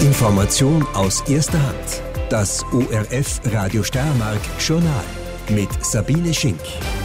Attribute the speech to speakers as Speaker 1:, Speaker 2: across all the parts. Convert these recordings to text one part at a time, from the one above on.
Speaker 1: Information aus erster Hand. Das ORF Radio Steiermark Journal mit Sabine Schink.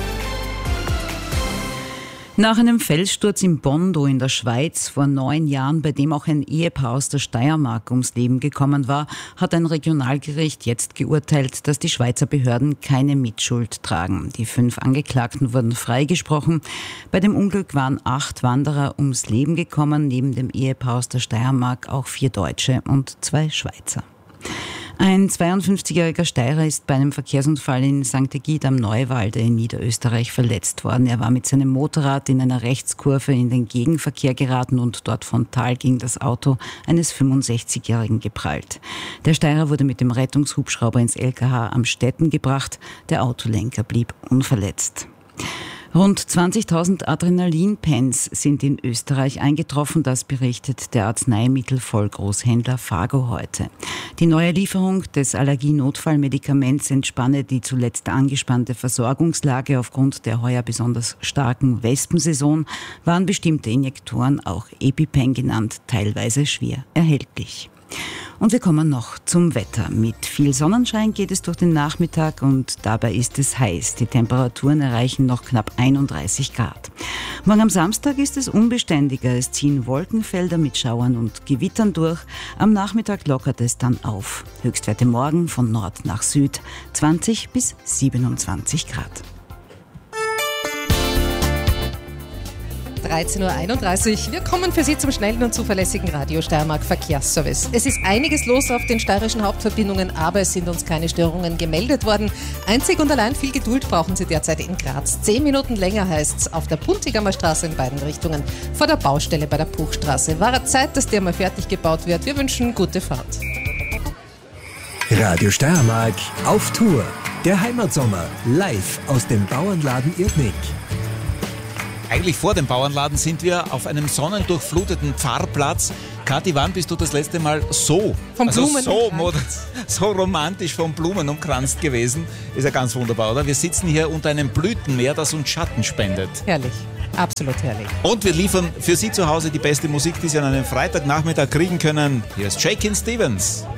Speaker 2: Nach einem Felssturz in Bondo in der Schweiz vor 9 Jahren, bei dem auch ein Ehepaar aus der Steiermark ums Leben gekommen war, hat ein Regionalgericht jetzt geurteilt, dass die Schweizer Behörden keine Mitschuld tragen. Die 5 Angeklagten wurden freigesprochen. Bei dem Unglück waren 8 Wanderer ums Leben gekommen, neben dem Ehepaar aus der Steiermark auch 4 Deutsche und 2 Schweizer. Ein 52-jähriger Steirer ist bei einem Verkehrsunfall in St. Egid am Neuwalde in Niederösterreich verletzt worden. Er war mit seinem Motorrad in einer Rechtskurve in den Gegenverkehr geraten und dort frontal gegen das Auto eines 65-Jährigen geprallt. Der Steirer wurde mit dem Rettungshubschrauber ins LKH Amstetten gebracht. Der Autolenker blieb unverletzt. Rund 20.000 Adrenalin-Pens sind in Österreich eingetroffen, das berichtet der Arzneimittelvollgroßhändler Fargo heute. Die neue Lieferung des Allergienotfallmedikaments entspanne die zuletzt angespannte Versorgungslage. Aufgrund der heuer besonders starken Wespensaison waren bestimmte Injektoren, auch EpiPen genannt, teilweise schwer erhältlich. Und wir kommen noch zum Wetter. Mit viel Sonnenschein geht es durch den Nachmittag und dabei ist es heiß. Die Temperaturen erreichen noch knapp 31 Grad. Morgen am Samstag ist es unbeständiger. Es ziehen Wolkenfelder mit Schauern und Gewittern durch. Am Nachmittag lockert es dann auf. Höchstwerte morgen von Nord nach Süd 20 bis 27 Grad.
Speaker 3: 13.31 Uhr. Wir kommen für Sie zum schnellen und zuverlässigen Radio Steiermark Verkehrsservice. Es ist einiges los auf den steirischen Hauptverbindungen, aber es sind uns keine Störungen gemeldet worden. Einzig und allein viel Geduld brauchen Sie derzeit in Graz. 10 Minuten länger heißt es auf der Puntigamer Straße in beiden Richtungen vor der Baustelle bei der Puchstraße. War Zeit, dass der mal fertig gebaut wird. Wir wünschen gute Fahrt.
Speaker 1: Radio Steiermark auf Tour. Der Heimatsommer live aus dem Bauernladen Irdnik.
Speaker 4: Eigentlich vor dem Bauernladen sind wir auf einem sonnendurchfluteten Pfarrplatz. Kathi, wann bist du das letzte Mal so romantisch von Blumen umkranzt gewesen? Ist ja ganz wunderbar, oder? Wir sitzen hier unter einem Blütenmeer, das uns Schatten spendet.
Speaker 3: Herrlich, absolut herrlich.
Speaker 4: Und wir liefern für Sie zu Hause die beste Musik, die Sie an einem Freitagnachmittag kriegen können. Hier ist Shakin' Stevens.